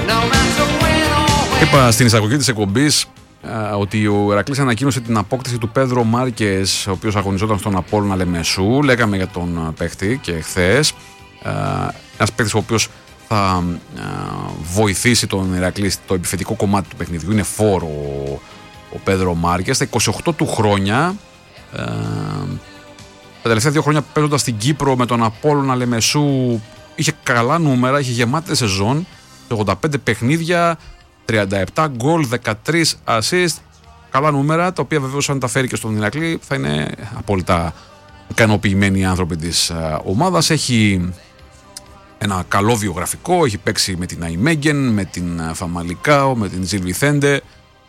Είπα στην εισαγωγή της εκπομπής ότι ο Ηρακλής ανακοίνωσε την απόκτηση του Πέδρο Μάρκες, ο οποίος αγωνιζόταν στον Απόλλωνα Λεμεσού. Λέγαμε για τον παίχτη και χθες. Ένας παίχτης ο οποίος θα βοηθήσει τον Ηρακλή στο επιθετικό κομμάτι του παιχνιδιού. Είναι φόρο ο Πέδρο Μάρκες. Στα 28 του χρόνια, τα τελευταία 2 χρόνια παίζοντας στην Κύπρο με τον Απόλλωνα Λεμεσού, είχε καλά νούμερα, είχε γεμάτη σεζόν. 85 παιχνίδια, 37 γκολ, 13 assist. Καλά νούμερα, τα οποία βεβαίως αν τα φέρει και στον Ηρακλή θα είναι απόλυτα ικανοποιημένοι οι άνθρωποι της ομάδας. Έχει ένα καλό βιογραφικό, έχει παίξει με την Αϊμέγγεν, με την Φαμαλικάο, με την Ζιλ Βιθέντε.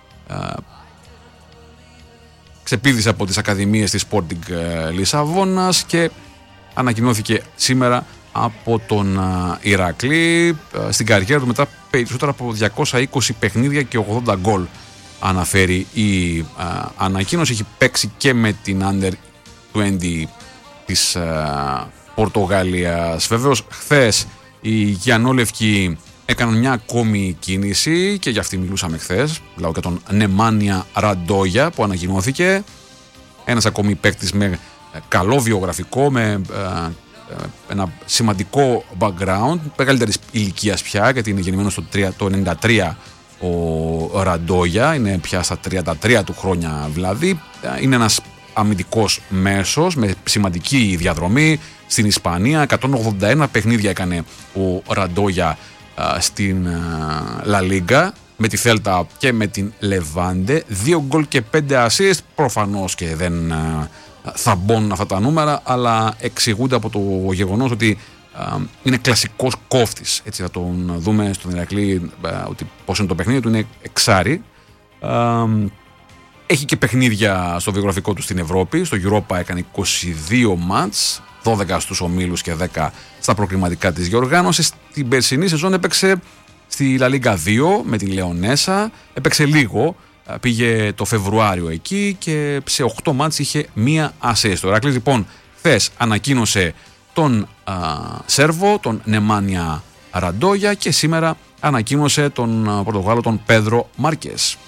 Ξεπήδησε από τις ακαδημίες της Sporting Λισαβόνας και ανακοινώθηκε σήμερα από τον Ηρακλή. Στην καριέρα του μετά περισσότερα από 220 παιχνίδια και 80 γκολ αναφέρει η ανακοίνωση. Έχει παίξει και με την Under 20 της Πορτογαλίας. Βεβαίως χθες οι Γιαννόλευκοι έκαναν μια ακόμη κίνηση και για αυτή μιλούσαμε χθες. Μιλάω για τον Νεμάνια Ραντόγια που ανακοινώθηκε. Ένας ακόμη παίκτης με καλό βιογραφικό, με ένα σημαντικό background, μεγαλύτερης ηλικίας πια, γιατί είναι γεννημένος το 93 ο Ραντόγια, είναι πια στα 33 του χρόνια δηλαδή. Είναι ένας αμυντικός μέσος με σημαντική διαδρομή στην Ισπανία. 181 παιχνίδια έκανε ο Ραντόγια στην Λα Λίγκα με τη Θέλτα και με την Λεβάντε. 2 γκολ και 5 assist. Προφανώς και δεν θα μπουν αυτά τα νούμερα, αλλά εξηγούνται από το γεγονός ότι είναι κλασικός κόφτης. Έτσι θα τον δούμε στον Ηρακλή, ότι πώς είναι το παιχνίδι του, είναι εξάρι. Έχει και παιχνίδια στο βιογραφικό του στην Ευρώπη. Στο Europa έκανε 22 μάτς, 12 στους ομίλους και 10 στα προκριματικά της διοργάνωσης. Την περσινή σεζόν έπαιξε στη Λα Λίγκα 2 με την Λεωνέσα. Έπαιξε λίγο, πήγε το Φεβρουάριο εκεί και σε 8 μάτς είχε 1 assist. Ο Ηρακλής λοιπόν χθες ανακοίνωσε τον Σέρβο, τον Νεμάνια Ραντόγια, και σήμερα ανακοίνωσε τον Πορτογάλο, τον Πέδρο Μάρκες.